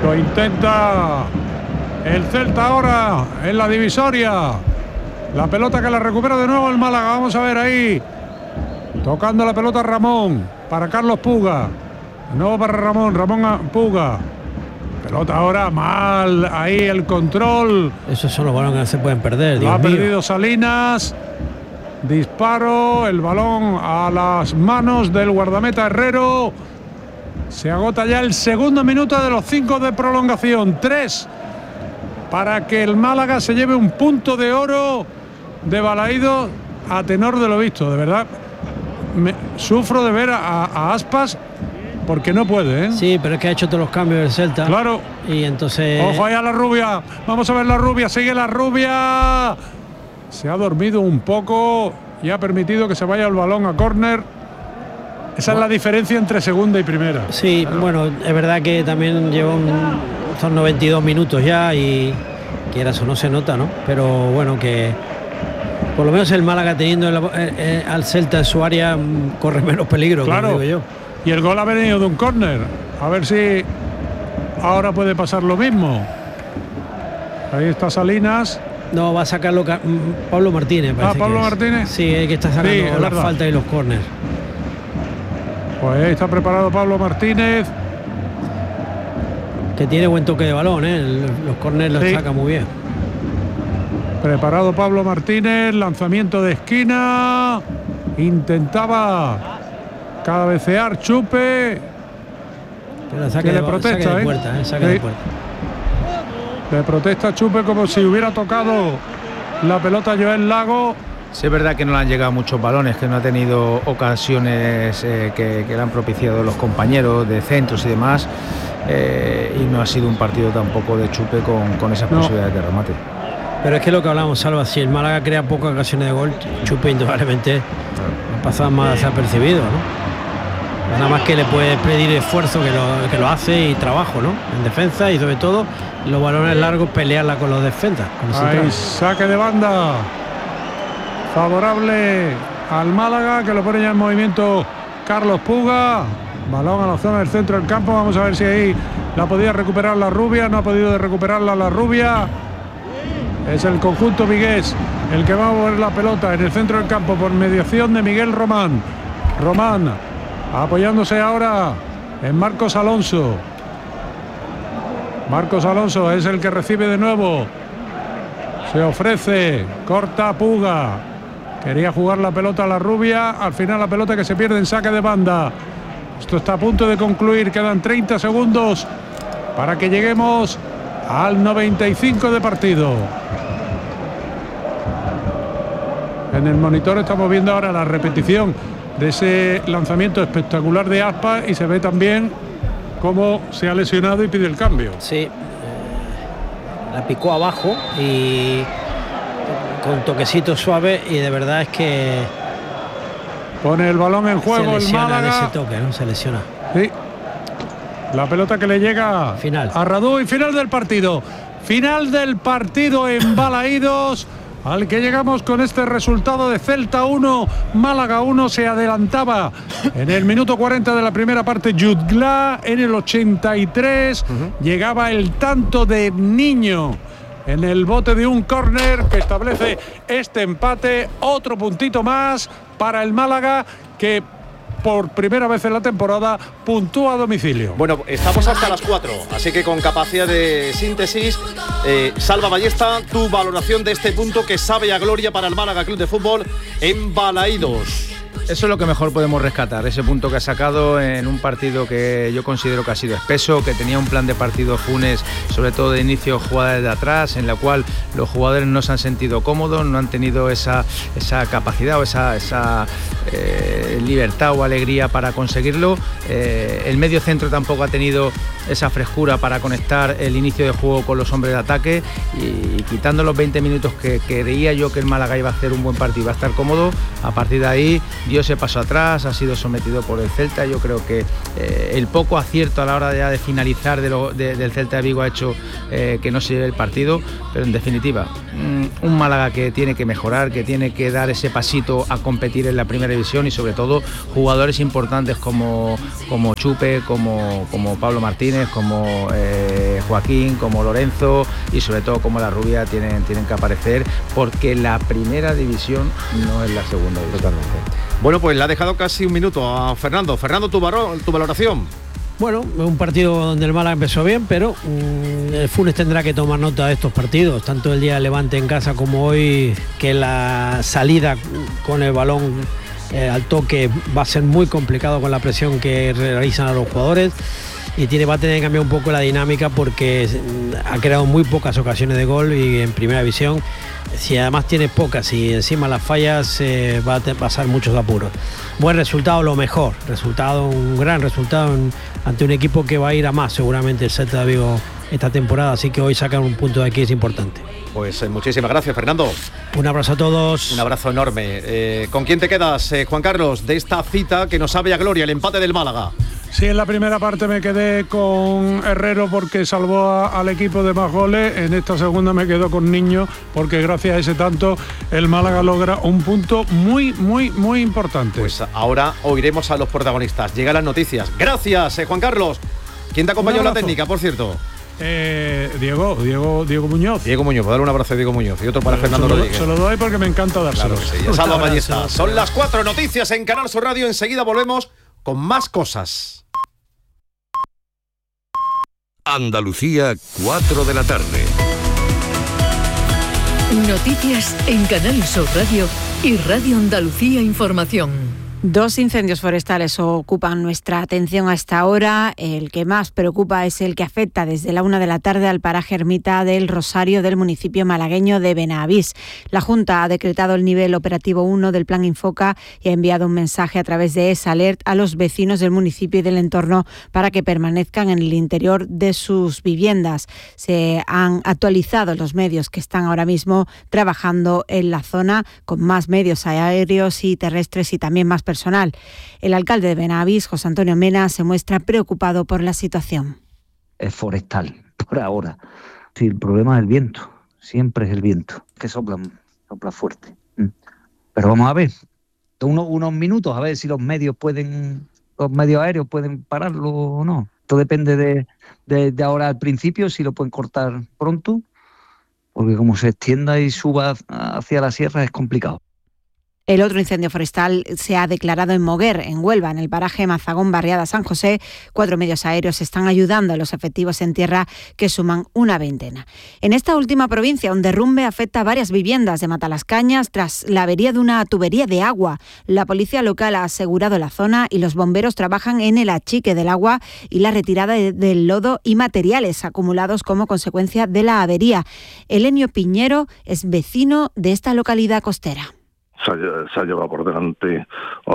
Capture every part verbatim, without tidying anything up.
Lo intenta el Celta ahora en la divisoria. La pelota que la recupera de nuevo el Málaga. Vamos a ver ahí. Tocando la pelota Ramón para Carlos Puga. De nuevo para Ramón. Ramón Puga. Pelota ahora mal. Ahí el control. Esos son los balones que no se pueden perder. Lo ha Dios mío. perdido Salinas. Disparo. El balón a las manos del guardameta Herrero. Se agota ya el segundo minuto de los cinco de prolongación. Tres para que el Málaga se lleve un punto de oro de Balaídos a tenor de lo visto. De verdad, me, sufro de ver a, a Aspas porque no puede, ¿eh? Sí, pero es que ha hecho todos los cambios del Celta. Claro. Y entonces... Ojo ahí a la rubia. Vamos a ver la rubia. Sigue la rubia. Se ha dormido un poco y ha permitido que se vaya el balón a córner. Esa es la diferencia entre segunda y primera. Sí, claro. Bueno, es verdad que también lleva un, son noventa y dos minutos ya y quieras o no se nota, ¿no? Pero bueno, que por lo menos el Málaga teniendo el, eh, al Celta en su área corre menos peligro, claro. Como digo yo. Y el gol ha venido de un córner. A ver si ahora puede pasar lo mismo. Ahí está Salinas. No, va a sacarlo Pablo Martínez. Ah, Pablo Martínez. Sí, es que está sacando sí, las faltas y los córners. Pues ahí está preparado Pablo Martínez. Que tiene buen toque de balón, ¿eh? Los córners los sí. saca muy bien. Preparado Pablo Martínez, lanzamiento de esquina. Intentaba cabecear Chupe. Pero saque que de, le protesta, saque de puerta, ¿eh? Saque sí. de puerta. Le protesta Chupe como si hubiera tocado la pelota Joel Lago. Sí, es verdad que no le han llegado muchos balones, que no ha tenido ocasiones eh, que, que le han propiciado los compañeros de centros y demás, eh, y no ha sido un partido tampoco de Chupe con, con esas no. posibilidades de remate. Pero es que lo que hablamos, Salva, si el Málaga crea pocas ocasiones de gol, Chupe indudablemente claro. pasa más desapercibido, ¿no? Nada más que le puede pedir esfuerzo, que lo, que lo hace, y trabajo, ¿no? En defensa y sobre todo los balones largos, pelearla con los defensas. Con Ahí, saque de banda favorable al Málaga, que lo pone ya en movimiento Carlos Puga. Balón a la zona del centro del campo. Vamos a ver si ahí la podía recuperar la rubia. No ha podido recuperarla la rubia. Es el conjunto vigués el que va a mover la pelota en el centro del campo por mediación de Miguel Román. Román apoyándose ahora en Marcos Alonso. Marcos Alonso es el que recibe de nuevo. Se ofrece, corta Puga. Quería jugar la pelota a la rubia. Al final la pelota que se pierde en saque de banda. Esto está a punto de concluir. Quedan treinta segundos para que lleguemos al noventa y cinco de partido. En el monitor estamos viendo ahora la repetición de ese lanzamiento espectacular de Aspas y se ve también cómo se ha lesionado y pide el cambio. Sí, eh, la picó abajo y con toquecito suave, y de verdad es que pone el balón en juego el Málaga. De ese toque, ¿no? Se lesiona. Sí. La pelota que le llega final. a Radu y final del partido. Final del partido en Balaídos, al que llegamos con este resultado de Celta uno, Málaga uno. Se adelantaba en el minuto cuarenta de la primera parte Jutgla. En el ochenta y tres uh-huh. llegaba el tanto de Niño en el bote de un córner que establece este empate. Otro puntito más para el Málaga, que por primera vez en la temporada puntúa a domicilio. Bueno, estamos hasta las cuatro, así que con capacidad de síntesis, eh, Salva Ballesta, tu valoración de este punto que sabe a gloria para el Málaga Club de Fútbol en Balaídos. Eso es lo que mejor podemos rescatar, ese punto que ha sacado en un partido que yo considero que ha sido espeso, que tenía un plan de partido Funes, sobre todo de inicio, jugadas de atrás, en la cual los jugadores no se han sentido cómodos, no han tenido esa, esa capacidad o esa, esa eh, libertad o alegría para conseguirlo. Eh, el medio centro tampoco ha tenido esa frescura para conectar el inicio de juego con los hombres de ataque, y, y quitando los veinte minutos que, que creía yo que el Málaga iba a hacer un buen partido, iba a estar cómodo, a partir de ahí dio dio ese paso atrás, ha sido sometido por el Celta. Yo creo que eh, el poco acierto a la hora de, de finalizar de lo, de, del Celta de Vigo ha hecho eh, que no se lleve el partido, pero en definitiva, mmm, un Málaga que tiene que mejorar, que tiene que dar ese pasito a competir en la primera división y sobre todo jugadores importantes como, como Chupe, como, como Pablo Martínez, como eh, Joaquín, como Lorenzo y sobre todo como La Rubia tienen, tienen que aparecer, porque la primera división no es la segunda división. Totalmente. Bueno, pues le ha dejado casi un minuto a Fernando. Fernando, tu, varo, tu valoración. Bueno, es un partido donde el Málaga empezó bien, pero mmm, el Funes tendrá que tomar nota de estos partidos, tanto el día de Levante en casa como hoy, que la salida con el balón eh, al toque va a ser muy complicado con la presión que realizan a los jugadores. Y tiene, va a tener que cambiar un poco la dinámica porque ha creado muy pocas ocasiones de gol y en primera división, si además tiene pocas y encima las fallas, eh, va a pasar muchos apuros. Buen resultado, lo mejor, resultado, un gran resultado en, ante un equipo que va a ir a más seguramente el Celta de Vigo esta temporada, así que hoy sacar un punto de aquí es importante. Pues eh, muchísimas gracias, Fernando. Un abrazo a todos. Un abrazo enorme. Eh, ¿Con quién te quedas, eh, Juan Carlos, de esta cita que nos sabe a gloria, el empate del Málaga? Sí, en la primera parte me quedé con Herrero porque salvó a, al equipo de más goles. En esta segunda me quedo con Niño porque gracias a ese tanto el Málaga logra un punto muy, muy, muy importante. Pues ahora oiremos a los protagonistas. Llegan las noticias. Gracias, eh, Juan Carlos. ¿Quién te acompañó en la técnica, por cierto? Eh, Diego, Diego, Diego Muñoz. Diego Muñoz, dale un abrazo a Diego Muñoz y otro para Pero Fernando se lo, Rodríguez. Se lo doy porque me encanta dárselo. Claro que sí. Salva Ballesta. Son las cuatro, noticias en Canal Sur Radio. Enseguida volvemos con más cosas. Andalucía, cuatro de la tarde. Noticias en Canal Sur Radio y Radio Andalucía Información. Dos incendios forestales ocupan nuestra atención a esta hora. El que más preocupa es el que afecta desde la una de la tarde al paraje Ermita del Rosario del municipio malagueño de Benavís. La Junta ha decretado el nivel operativo uno del Plan Infoca y ha enviado un mensaje a través de EsAlert a los vecinos del municipio y del entorno para que permanezcan en el interior de sus viviendas. Se han actualizado los medios que están ahora mismo trabajando en la zona, con más medios aéreos y terrestres y también más personal. El alcalde de Benavís, José Antonio Mena, se muestra preocupado por la situación. Es forestal, por ahora. Sí, el problema es el viento, siempre es el viento, que sopla, sopla fuerte. Pero vamos a ver, Uno, unos minutos, a ver si los medios pueden, los medios aéreos pueden pararlo o no. Esto depende de, de, de ahora al principio, si lo pueden cortar pronto, porque como se extienda y suba hacia la sierra es complicado. El otro incendio forestal se ha declarado en Moguer, en Huelva, en el paraje Mazagón, barriada San José. Cuatro medios aéreos están ayudando a los efectivos en tierra, que suman una veintena. En esta última provincia, un derrumbe afecta a varias viviendas de Matalascañas tras la avería de una tubería de agua. La policía local ha asegurado la zona y los bomberos trabajan en el achique del agua y la retirada de, del lodo y materiales acumulados como consecuencia de la avería. Elenio Piñero es vecino de esta localidad costera. Se ha, se ha llevado por delante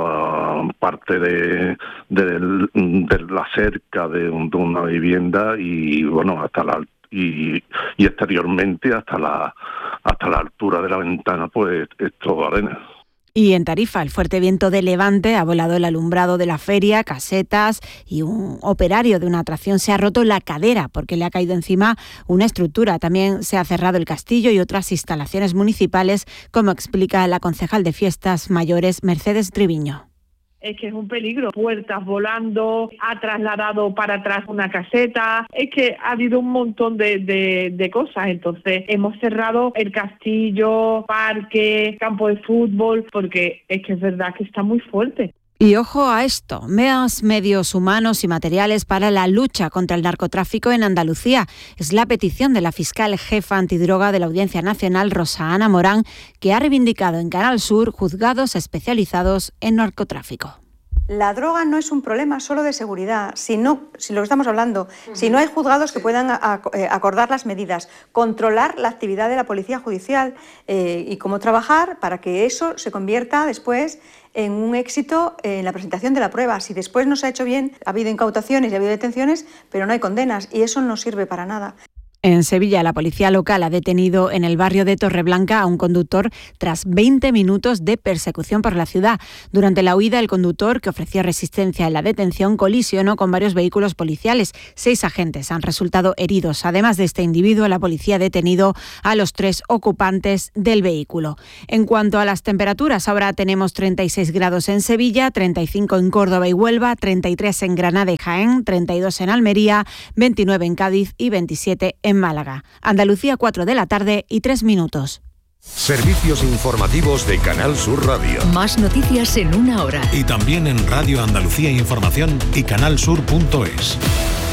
uh, parte de, de, de la cerca de, un, de una vivienda y bueno hasta la y, y exteriormente hasta la hasta la altura de la ventana pues es todo arena. Y en Tarifa, el fuerte viento de levante ha volado el alumbrado de la feria, casetas, y un operario de una atracción se ha roto la cadera porque le ha caído encima una estructura. También se ha cerrado el castillo y otras instalaciones municipales, como explica la concejal de Fiestas Mayores, Mercedes Triviño. Es que es un peligro, puertas volando, ha trasladado para atrás una caseta, es que ha habido un montón de, de, de cosas, entonces hemos cerrado el castillo, parque, campo de fútbol, porque es que es verdad que está muy fuerte. Y ojo a esto, más medios humanos y materiales para la lucha contra el narcotráfico en Andalucía. Es la petición de la fiscal jefa antidroga de la Audiencia Nacional, Rosa Ana Morán, que ha reivindicado en Canal Sur juzgados especializados en narcotráfico. La droga no es un problema solo de seguridad, si, no, si lo que estamos hablando, uh-huh. si no hay juzgados que puedan acordar las medidas, controlar la actividad de la policía judicial eh, y cómo trabajar para que eso se convierta después en un éxito en la presentación de la prueba. Si después no se ha hecho bien, ha habido incautaciones y ha habido detenciones, pero no hay condenas y eso no sirve para nada. En Sevilla, la policía local ha detenido en el barrio de Torreblanca a un conductor tras veinte minutos de persecución por la ciudad. Durante la huida, el conductor, que ofrecía resistencia en la detención, colisionó con varios vehículos policiales. Seis agentes han resultado heridos. Además de este individuo, la policía ha detenido a los tres ocupantes del vehículo. En cuanto a las temperaturas, ahora tenemos treinta y seis grados en Sevilla, treinta y cinco en Córdoba y Huelva, treinta y tres en Granada y Jaén, treinta y dos en Almería, veintinueve en Cádiz y veintisiete en Málaga. Andalucía, cuatro de la tarde y tres minutos. Servicios informativos de Canal Sur Radio. Más noticias en una hora. Y también en Radio Andalucía Información y canal sur punto es.